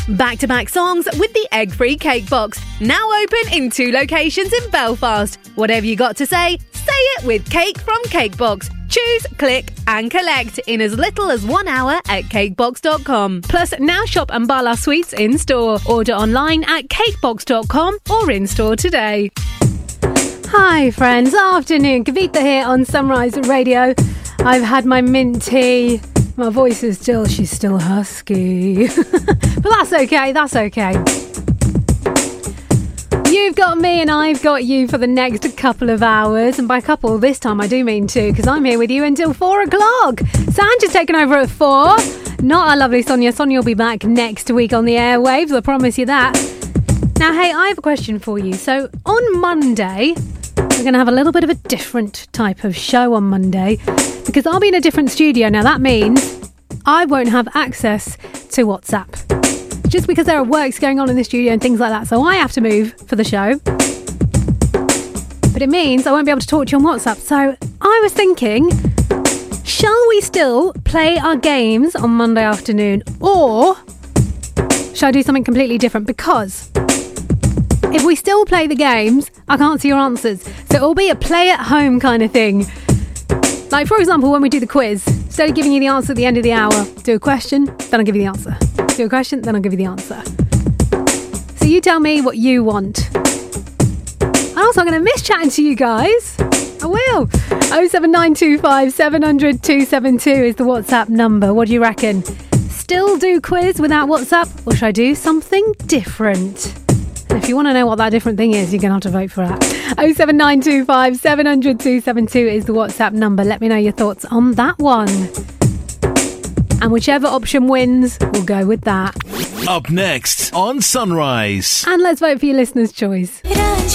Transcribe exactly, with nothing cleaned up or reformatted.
Back-to-back songs with the egg-free cake box. Now open in two locations in Belfast. Whatever you got to say, say it with Cake from Cakebox. Choose, click and collect in as little as one hour at cakebox dot com. Plus, now shop Ambala Sweets in-store. Order online at cakebox dot com or in-store today. Hi friends, afternoon. Kavita here on Sunrise Radio. I've had my mint tea. My voice is still, she's still husky. But that's okay, that's okay. You've got me and I've got you for the next couple of hours. And by couple, this time I do mean two, because I'm here with you until four o'clock. Sandra's taken over at four. Not our lovely Sonia. Sonia will be back next week on the airwaves, I promise you that. Now, hey, I have a question for you. So, on Monday, we're going to have a little bit of a different type of show on Monday, because I'll be in a different studio. Now, that means I won't have access to WhatsApp, just because there are works going on in the studio and things like that. So I have to move for the show. But it means I won't be able to talk to you on WhatsApp. So I was thinking, shall we still play our games on Monday afternoon, or shall I do something completely different? Because if we still play the games, I can't see your answers. So it'll be a play at home kind of thing. Like, for example, when we do the quiz, instead of giving you the answer at the end of the hour, do a question, then I'll give you the answer. Do a question, then I'll give you the answer. So you tell me what you want. And also, I'm going to miss chatting to you guys. I will. oh seven nine two five, seven hundred, two seven two is the WhatsApp number. What do you reckon? Still do quiz without WhatsApp, or should I do something different? And if you want to know what that different thing is, you're going to have to vote for that. oh seven nine two five, seven hundred, two seven two is the WhatsApp number. Let me know your thoughts on that one. And whichever option wins, we'll go with that. Up next on Sunrise. And let's vote for your listener's choice.